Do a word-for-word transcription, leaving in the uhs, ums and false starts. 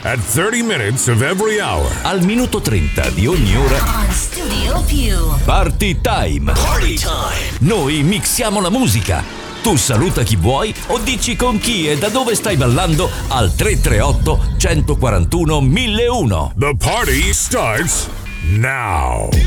at thirty minutes of every hour. Al minuto trenta di ogni ora. On Studio Più. Party Time. Party time. Noi mixiamo la musica. Tu saluta chi vuoi o dici con chi e da dove stai ballando al tre tre otto, uno quattro uno, mille uno. The party starts now.